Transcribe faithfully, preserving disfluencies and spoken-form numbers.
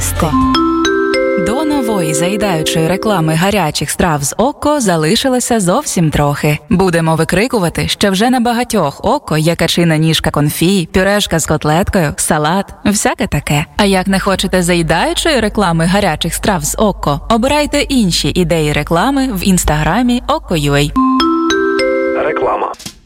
Окко. До нової заїдаючої реклами гарячих страв з Окко залишилося зовсім трохи. Будемо викрикувати, що вже на багатьох Окко є качина ніжка конфі, пюрешка з котлеткою, салат, всяке таке. А як не хочете заїдаючої реклами гарячих страв з Окко, обирайте інші ідеї реклами в інстаграмі Окко.ua.